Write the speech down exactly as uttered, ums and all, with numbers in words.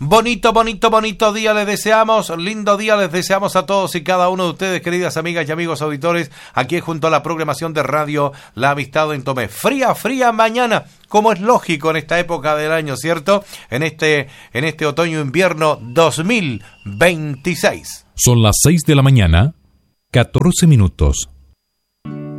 Bonito, bonito, bonito día les deseamos, lindo día les deseamos a todos y cada uno de ustedes, queridas amigas y amigos auditores, aquí junto a la programación de radio La Amistad en Tomé. Fría, fría mañana, como es lógico en esta época del año, ¿cierto? En este, en este otoño-invierno dos mil veintiséis. Son las seis de la mañana, catorce minutos.